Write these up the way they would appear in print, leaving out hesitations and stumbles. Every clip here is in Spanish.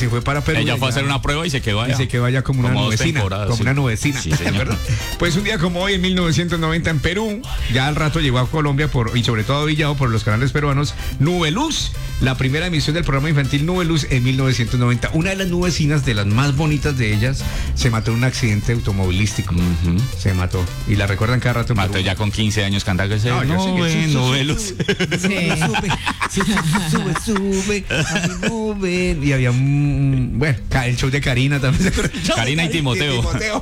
se fue para Perú. Ella fue a hacer una prueba y se quedó allá. Y se quedó allá como una nubecina. Como una nubecina, sí, ¿verdad? Pues un día como hoy, en 1990, en Perú, ya al rato llegó a Colombia y sobre todo a Villado por los canales peruanos, Nube Luz, la primera emisión del programa infantil Nube Luz en 1990. Una de las nubecinas, de las más bonitas de ellas, se mató en un accidente automovilístico. Se mató. Y la recuerdan cada rato. Mató ya con 15 años cantando ese Nube Luz. Sube a mi nube. Y había bueno, el show de Karina también. Karina y Timoteo.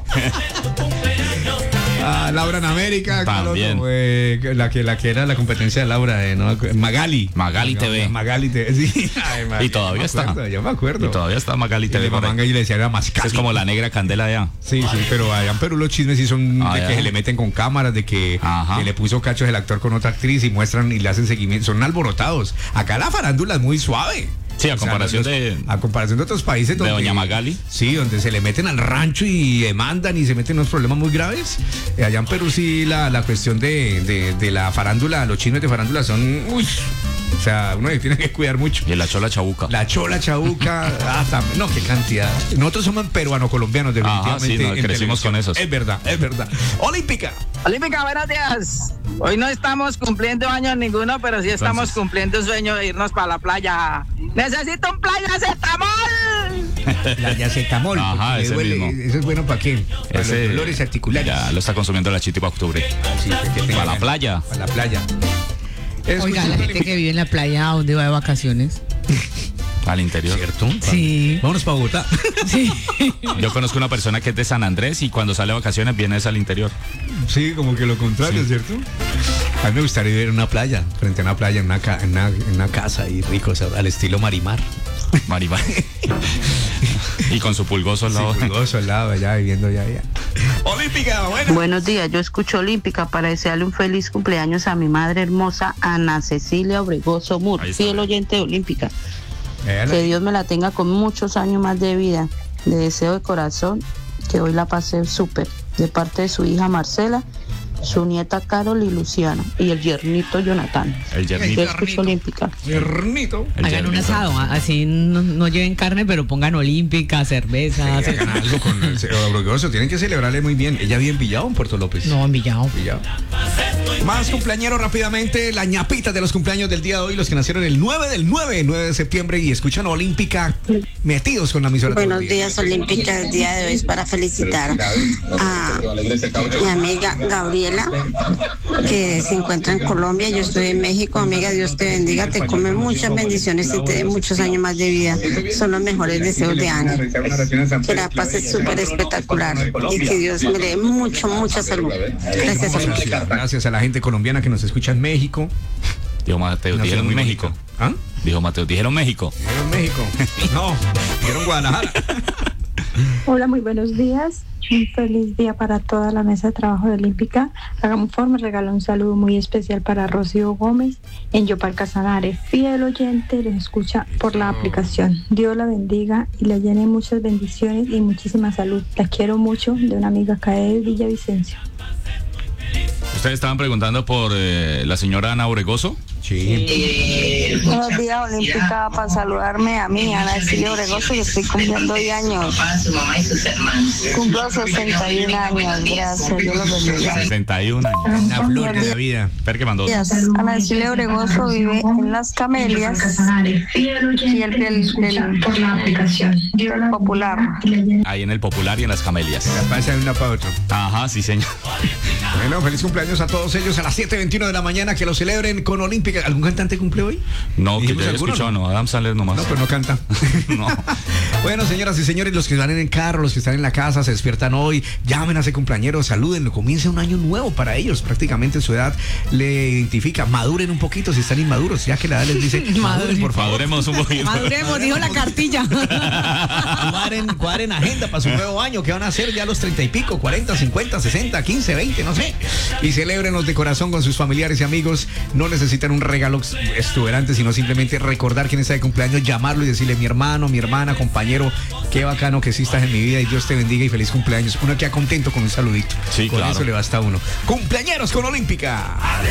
Laura en América. También. La que era la competencia de Laura, ¿no? Magali TV. Magali TV, sí. Ay, y todavía está. Yo me acuerdo. Y todavía está Magali TV. Y le decía, era Mascali. Es como la negra candela allá. Sí, pero allá en Perú los chismes sí son de que se le meten con cámaras, de que le puso cachos el actor con otra actriz y muestran y le hacen seguimiento. Son alborotados. Acá la farándula es muy suave. Sí, a comparación de otros países donde doña Magali. Sí, donde se le meten al rancho y demandan y se meten en unos problemas muy graves. Allá en Perú sí la cuestión de la farándula, los chismes de farándula son... Uy, o sea, uno tiene que cuidar mucho. Y la chola chabuca. La chola chabuca, no, qué cantidad. Nosotros somos peruano-colombianos, definitivamente. Sí, crecimos con esos. Es verdad. Olímpica, buenos días. Hoy no estamos cumpliendo años ninguno, pero sí estamos cumpliendo un sueño de irnos para la playa. ¡Necesito un playacetamol! Playacetamol. Ajá, ese mismo. ¿Eso es bueno para qué? Para los dolores articulares. Ya lo está consumiendo la Chiti para octubre. Sí, para la playa. Para la playa. Oiga, la gente que vive en la playa, ¿a dónde va de vacaciones? Al interior. ¿Cierto? Sí. Vámonos para Bogotá. Sí. Yo conozco una persona que es de San Andrés y cuando sale de vacaciones viene al interior. Sí, como que lo contrario, ¿cierto? A mí me gustaría vivir en una playa, frente a una playa, en una casa y rico, o sea, al estilo Marimar. Marimar. Y con su pulgoso al lado. Sí, pulgoso al lado, allá viviendo allá. Olímpica, bueno. Buenos días, yo escucho Olímpica para desearle un feliz cumpleaños a mi madre hermosa, Ana Cecilia Obregoso Mur, fiel oyente de Olímpica. Que Dios me la tenga con muchos años más de vida. Le deseo de corazón que hoy la pase súper, de parte de su hija Marcela, su nieta Carol y Luciana, y el yernito Jonathan. El yernito. Yo escucho Olímpica. Yernito. Hagan un asado, así no lleven carne, pero pongan Olímpica, cerveza. Sí, hagan algo con el Obregoso. Tienen que celebrarle muy bien. ¿Ella vive en Villado o en Puerto López? No, en Villado. Más cumpleañeros rápidamente, la ñapita de los cumpleaños del día de hoy, los que nacieron el 9 de septiembre y escuchan Olímpica, metidos con la emisora. Buenos días, Olímpica. El día de hoy es para felicitar a mi amiga Gabriela, que se encuentra en Colombia. Yo estoy en México. Amiga, Dios te bendiga, te come muchas bendiciones y te dé muchos años más de vida. Son los mejores deseos de Ana. Que la pases súper espectacular y que Dios me dé mucha salud. Gracias, Olímpica. Gracias a la gente colombiana que nos escucha en México. Dijo Mateo, dijeron México. ¿Ah? Dijo Mateo, dijeron México. Dijeron México. No, dijeron Guadalajara. Hola, muy buenos días. Un feliz día para toda la mesa de trabajo de Olímpica. Hagamos forma, regala un saludo muy especial para Rocío Gómez en Yopal Casanare, fiel oyente, les escucha por la aplicación. Dios la bendiga y le llene muchas bendiciones y muchísima salud. La quiero mucho, de una amiga acá de Villavicencio. Ustedes estaban preguntando por la señora Ana Obregoso. Sí. Buenos días, Olímpica, para saludarme a mí, Ana Cecilia Obregoso, que estoy cumpliendo hoy años. Cumplo 61 años, gracias, Dios los bendiga. 61 años. Una flor de la vida. Espera que mandó. Ana Cecilia Obregoso vive en Las Camelias y el Popular. Ahí en el Popular y en las Camelias. La pasa de una para otra. Ajá, sí, señor. Bueno, feliz cumpleaños a todos ellos a las 7:21 de la mañana, que lo celebren con Olímpica. ¿Algún cantante cumple hoy? No, que yo haya escuchado, no. Adam Sandler nomás. No, pues no canta. No. Bueno, señoras y señores, los que van en el carro, los que están en la casa, se despiertan hoy, llamen a ese cumpleañero, salúdenlo, comienza un año nuevo para ellos. Prácticamente su edad le identifica. Maduren un poquito si están inmaduros, ya que la edad les dice, maduren, por favor. Maduremos un poquito. Maduremos, dijo la cartilla. Cuadren agenda para su nuevo año, que van a hacer ya los 30 y pico, 40, 50, 60, 15, 20, no sé. Y celébrenos de corazón con sus familiares y amigos. No necesitan un regalo exuberante, sino simplemente recordar quién está de cumpleaños, llamarlo y decirle: mi hermano, mi hermana, compañero, qué bacano que existas en mi vida y Dios te bendiga y feliz cumpleaños. Uno queda contento con un saludito. Sí, con claro. eso le basta a uno. Cumpleañeros con Olímpica.